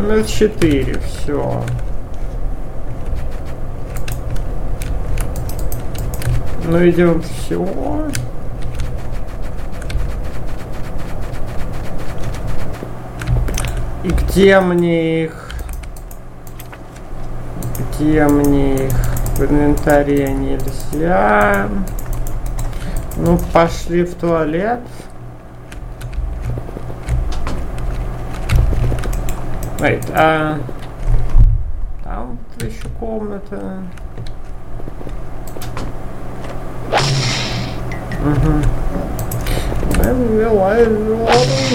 Номер 4, все. Ну идем, все. И где мне их? Где мне их? В инвентаре нельзя. Ну, пошли в туалет. Wait, там еще комната. Угу.